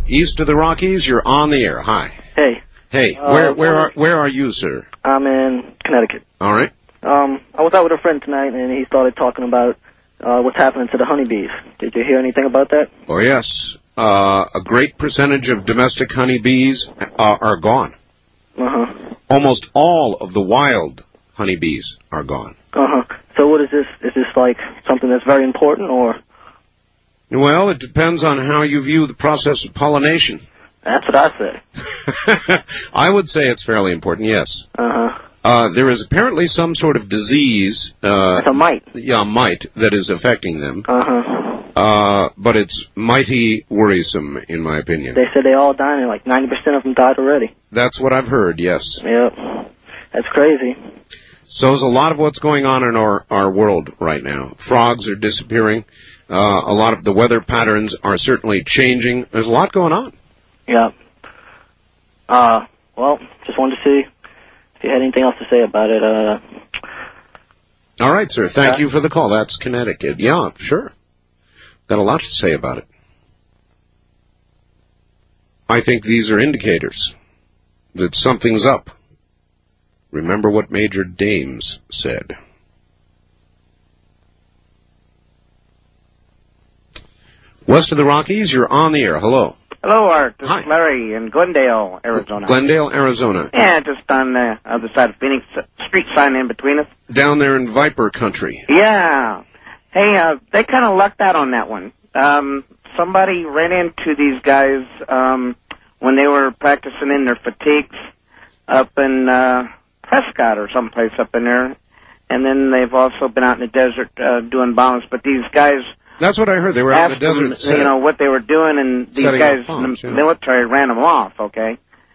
East of the Rockies, you're on the air. Hi. Hey. Hey, where are you, sir? I'm in Connecticut. All right. I was out with a friend tonight, and he started talking about what's happening to the honeybees. Did you hear anything about that? Oh, yes. A great percentage of domestic honeybees are gone. Uh-huh. Almost all of the wild honeybees are gone. Uh-huh. So what is this? Is this like something that's very important, or? Well, it depends on how you view the process of pollination. That's what I said. I would say it's fairly important, yes. Uh-huh. There is apparently some sort of disease. It's a mite. Yeah, mite that is affecting them. Uh-huh. But it's mighty worrisome, in my opinion. They said they all died, and like 90% of them died already. That's what I've heard, yes. Yep. That's crazy. So there's a lot of what's going on in our world right now. Frogs are disappearing. A lot of the weather patterns are certainly changing. There's a lot going on. Yeah. Well, just wanted to see if you had anything else to say about it. All right, sir. Thank you for the call. That's Connecticut. Yeah, sure. Got a lot to say about it. I think these are indicators that something's up. Remember what Major Dames said. West of the Rockies, you're on the air. Hello. Hello, Art. This Hi. is Larry in Glendale, Arizona. Glendale, Arizona. Yeah, just on the other side of Phoenix. Street sign in between us. Down there in Viper Country. Yeah. Hey, they kind of lucked out on that one. Somebody ran into these guys when they were practicing in their fatigues up in Prescott or someplace up in there. And then they've also been out in the desert doing bombs. But these guys... That's what I heard. They were out in the desert. Them, what they were doing, and these guys bombs, in the military ran them off, okay,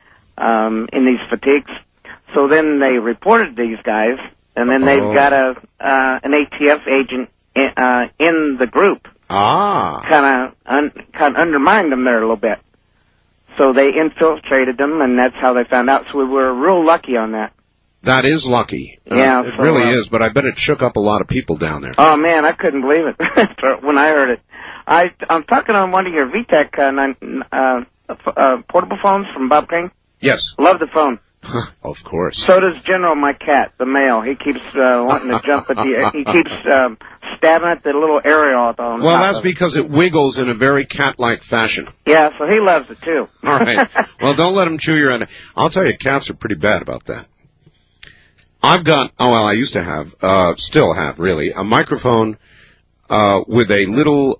in these fatigues. So then they reported these guys, and then they've got an ATF agent in the group. Kind of undermined them there a little bit. So they infiltrated them, and that's how they found out. So we were real lucky on that. That is lucky. Yeah, it really is, but I bet it shook up a lot of people down there. Oh, man, I couldn't believe it when I heard it. I'm talking on one of your VTech portable phones from Bob Crane. Yes. Love the phone. Of course. So does General, my cat, the male. He keeps wanting to jump at the... He keeps stabbing at the little aerial on Well, that's because it wiggles in a very cat-like fashion. Yeah, so he loves it, too. All right. Well, don't let him chew your end. I'll tell you, cats are pretty bad about that. I've got, I used to have, still have, really, a microphone with a little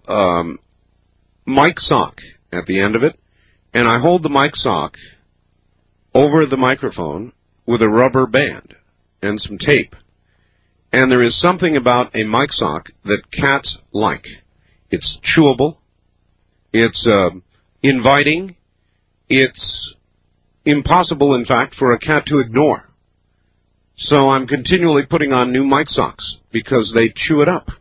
mic sock at the end of it, and I hold the mic sock over the microphone with a rubber band and some tape. And there is something about a mic sock that cats like. It's chewable. It's inviting. It's impossible, in fact, for a cat to ignore. So I'm continually putting on new mic socks because they chew it up.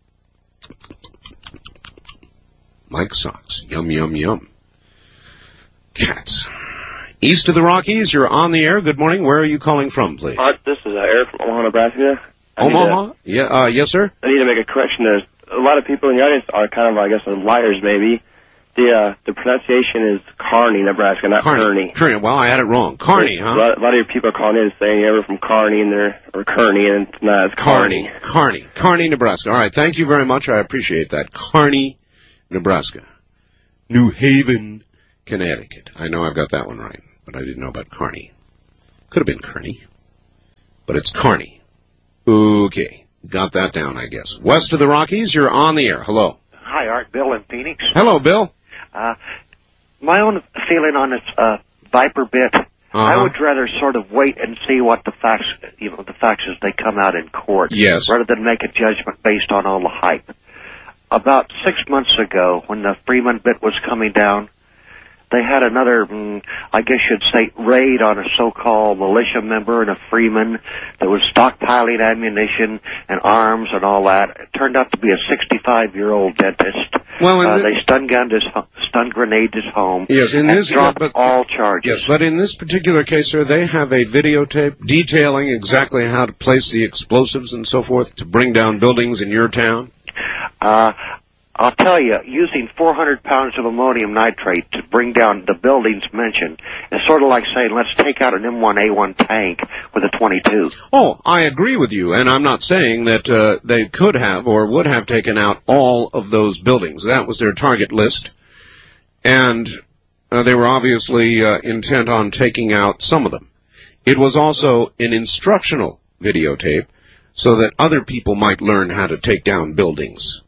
Mic socks. Yum, yum, yum. Cats. East of the Rockies, you're on the air. Good morning. Where are you calling from, please? This is Eric from Omaha, Nebraska. Omaha? Yes, sir? I need to make a correction. There's a lot of people in the audience are kind of, I guess, liars maybe. The pronunciation is Kearney, Nebraska, not Kearney. Kearney. Well, I had it wrong. Kearney, huh? A lot of your people are calling in saying you're from Kearney or Kearney, and it's not. It's Kearney. Kearney, Nebraska. All right. Thank you very much. I appreciate that. Kearney, Nebraska. New Haven, Connecticut. I know I've got that one right, but I didn't know about Kearney. Could have been Kearney, but it's Kearney. Okay. Got that down, I guess. West of the Rockies, you're on the air. Hello. Hi, Art. Bill in Phoenix. Hello, Bill. My own feeling on this Viper bit, I would rather sort of wait and see what the facts, the facts as they come out in court, rather than make a judgment based on all the hype. About 6 months ago, when the Freeman bit was coming down, they had another, I guess you'd say, raid on a so-called militia member and a Freeman that was stockpiling ammunition and arms and all that. It turned out to be a 65-year-old dentist. Well, they stun grenaded his home. Yes, and dropped all charges. Yes, but in this particular case, sir, they have a videotape detailing exactly how to place the explosives and so forth to bring down buildings in your town. I'll tell you, using 400 pounds of ammonium nitrate to bring down the buildings mentioned is sort of like saying, let's take out an M1A1 tank with a 22. Oh, I agree with you, and I'm not saying that they could have or would have taken out all of those buildings. That was their target list, and they were obviously intent on taking out some of them. It was also an instructional videotape so that other people might learn how to take down buildings.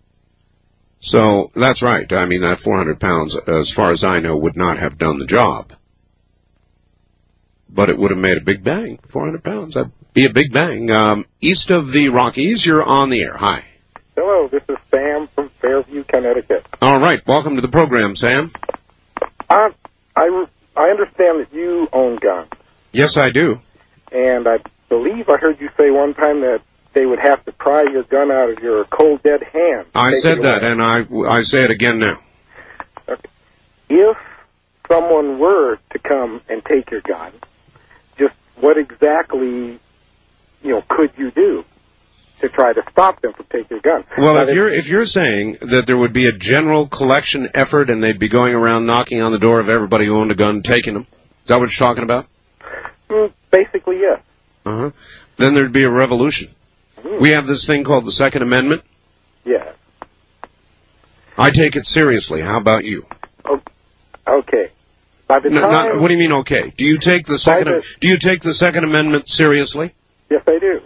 So that's right. I mean, that 400 pounds, as far as I know, would not have done the job. But it would have made a big bang. 400 pounds. That'd be a big bang. East of the Rockies, you're on the air. Hi. Hello, this is Sam from Fairview, Connecticut. All right. Welcome to the program, Sam. I understand that you own guns. Yes, I do. And I believe I heard you say one time that they would have to pry your gun out of your cold, dead hand. I said that, and I say it again now. Okay. If someone were to come and take your gun, just what exactly, could you do to try to stop them from taking your gun? Well, if you're saying that there would be a general collection effort and they'd be going around knocking on the door of everybody who owned a gun, taking them, is that what you're talking about? Basically, yes. Uh-huh. Then there'd be a revolution. We have this thing called the Second Amendment. Yes. I take it seriously. How about you? Okay. By the time... what do you mean, okay? Do you take the Second Amendment seriously? Yes, I do.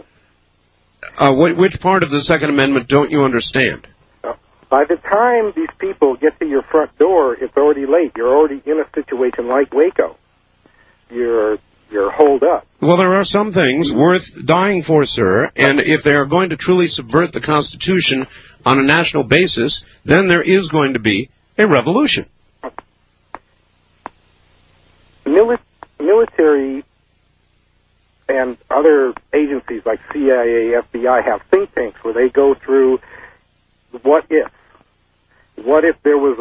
Which part of the Second Amendment don't you understand? By the time these people get to your front door, it's already late. You're already in a situation like Waco. You're holed up. Well, there are some things worth dying for, sir, and if they are going to truly subvert the Constitution on a national basis, then there is going to be a revolution. Military and other agencies like CIA, FBI have think tanks where they go through what if. What if there was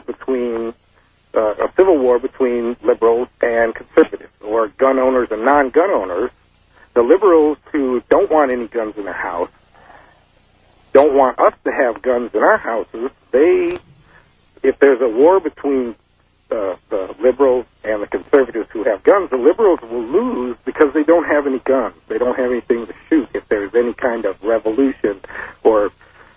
a civil war between liberals and conservatives, or gun owners and non-gun owners? The liberals who don't want any guns in their house, don't want us to have guns in our houses. If there's a war between the liberals and the conservatives who have guns, the liberals will lose because they don't have any guns. They don't have anything to shoot if there's any kind of revolution or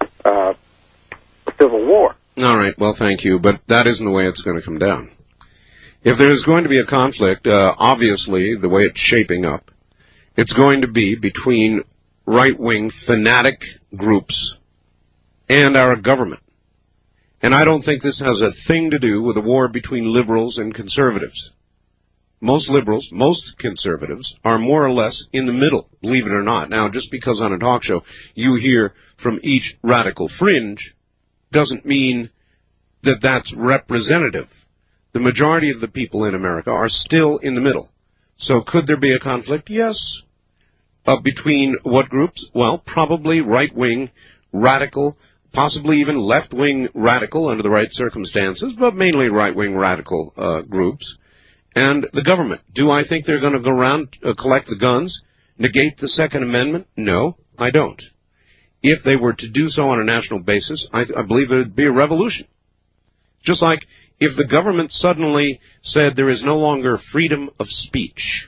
civil war. All right, well, thank you, but that isn't the way it's going to come down. If there's going to be a conflict, obviously, the way it's shaping up, it's going to be between right-wing fanatic groups and our government. And I don't think this has a thing to do with a war between liberals and conservatives. Most liberals, most conservatives, are more or less in the middle, believe it or not. Now, just because on a talk show you hear from each radical fringe doesn't mean that that's representative. The majority of the people in America are still in the middle. So could there be a conflict? Yes. Between what groups? Well, probably right-wing, radical, possibly even left-wing radical under the right circumstances, but mainly right-wing radical groups, and the government. Do I think they're going to go around, collect the guns, negate the Second Amendment? No, I don't. If they were to do so on a national basis, I believe there would be a revolution. Just like if the government suddenly said there is no longer freedom of speech.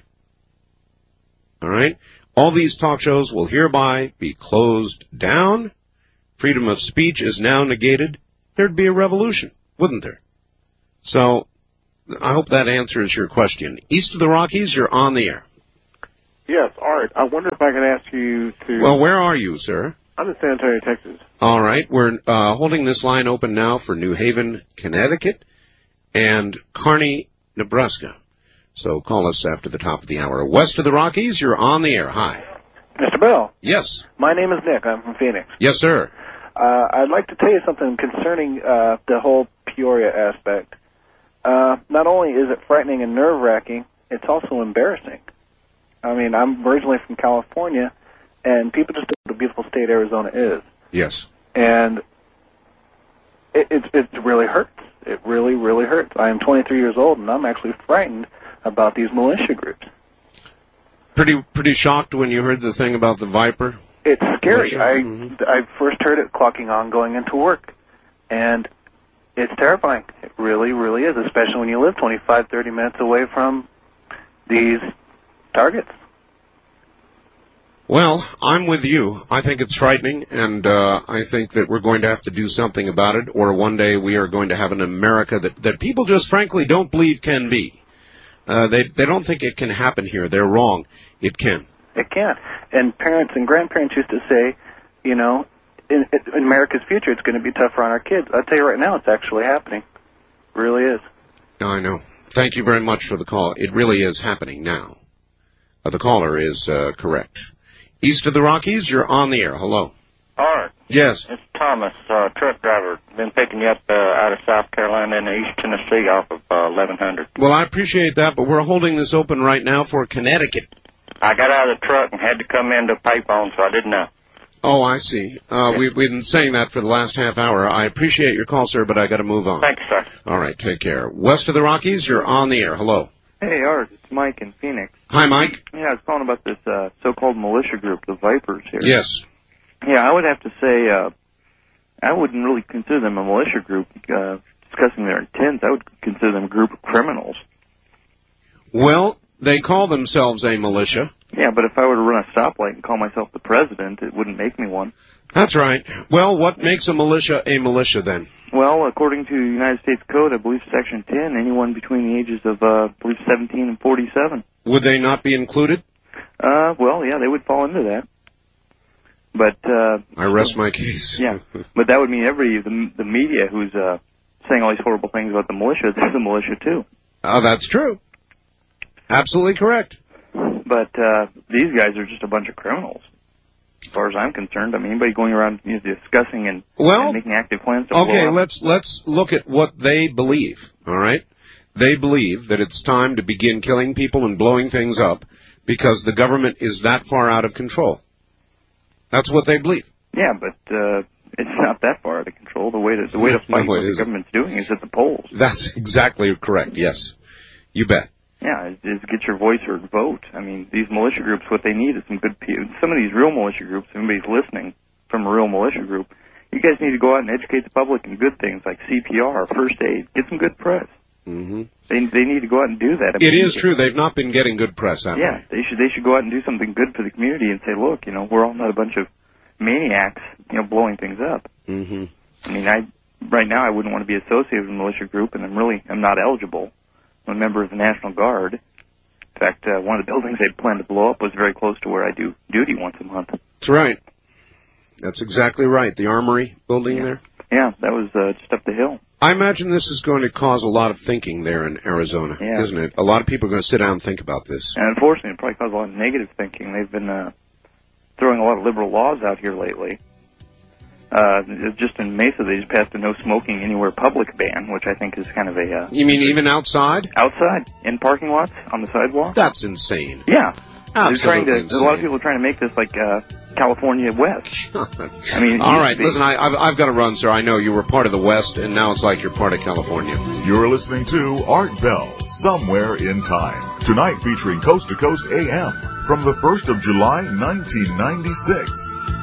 All right? All these talk shows will hereby be closed down. Freedom of speech is now negated. There'd be a revolution, wouldn't there? So I hope that answers your question. East of the Rockies, you're on the air. Yes, Art. I wonder if I could ask you to... Well, where are you, sir? I'm in San Antonio, Texas. All right. We're holding this line open now for New Haven, Connecticut, and Kearney, Nebraska. So call us after the top of the hour. West of the Rockies, you're on the air. Hi. Mr. Bell. Yes. My name is Nick. I'm from Phoenix. Yes, sir. I'd like to tell you something concerning the whole Peoria aspect. Not only is it frightening and nerve-wracking, it's also embarrassing. I mean, I'm originally from California, and people just know what a beautiful state Arizona is. Yes. And it really hurts. It really, really hurts. I am 23 years old, and I'm actually frightened about these militia groups. Pretty shocked when you heard the thing about the Viper? It's scary. I first heard it clocking on going into work. And it's terrifying. It really, really is, especially when you live 25, 30 minutes away from these targets. Well, I'm with you. I think it's frightening, and I think that we're going to have to do something about it, or one day we are going to have an America that people just frankly don't believe can be. They don't think it can happen here. They're wrong. It can. It can. And parents and grandparents used to say, you know, in America's future, it's going to be tougher on our kids. I'll tell you right now, it's actually happening. It really is. I know. Thank you very much for the call. It really is happening now. The caller is correct. East of the Rockies, you're on the air. Hello. Art. Yes. It's Thomas, truck driver. Been picking you up out of South Carolina and East Tennessee off of 1100. Well, I appreciate that, but we're holding this open right now for Connecticut. I got out of the truck and had to come in to payphone, so I didn't know. Oh, I see. We've been saying that for the last half hour. I appreciate your call, sir, but I got to move on. Thank you, sir. All right, take care. West of the Rockies, you're on the air. Hello. Hey, Art, it's Mike in Phoenix. Hi, Mike. Yeah, I was calling about this so-called militia group, the Vipers here. Yes. Yeah, I would have to say I wouldn't really consider them a militia group. Discussing their intents, I would consider them a group of criminals. Well, they call themselves a militia. Yeah, but if I were to run a stoplight and call myself the president, it wouldn't make me one. That's right. Well, what makes a militia then? Well, according to United States Code, I believe Section 10, anyone between the ages of, I believe, 17 and 47. Would they not be included? Well, yeah, they would fall into that. But, I rest my case. Yeah, but that would mean the media who's, saying all these horrible things about the militia, they're the militia too. Oh, that's true. Absolutely correct. But, these guys are just a bunch of criminals. As far as I'm concerned, I mean, anybody going around discussing and making active plans to blow up. let's look at what they believe, all right? They believe that it's time to begin killing people and blowing things up because the government is that far out of control. That's what they believe. Yeah, but it's not that far out of control. The way to fight what the government's doing is at the polls. That's exactly correct, yes. You bet. Yeah, is get your voice heard, vote. I mean, these militia groups, what they need is some good people. Some of these real militia groups, if anybody's listening from a real militia group, you guys need to go out and educate the public in good things like CPR, first aid. Get some good press. Mm-hmm. They need to go out and do that. It is true. They've not been getting good press, have they? They should go out and do something good for the community and say, look, we're all not a bunch of maniacs, blowing things up. Mm-hmm. I mean, right now I wouldn't want to be associated with a militia group, and I'm not eligible. I'm a member of the National Guard. In fact, one of the buildings they planned to blow up was very close to where I do duty once a month. That's right. That's exactly right. The Armory building there? Yeah, that was just up the hill. I imagine this is going to cause a lot of thinking there in Arizona, isn't it? A lot of people are going to sit down and think about this. And unfortunately, it probably caused a lot of negative thinking. They've been throwing a lot of liberal laws out here lately. Just in Mesa, they just passed a no smoking anywhere public ban, which I think is kind of a... You mean even outside? Outside, in parking lots, on the sidewalk. That's insane. Yeah. Absolutely insane. A lot of people are trying to make this like California West. I mean, all right, listen, I've got to run, sir. I know you were part of the West, and now it's like you're part of California. You're listening to Art Bell, Somewhere in Time. Tonight featuring Coast to Coast AM from the 1st of July, 1996.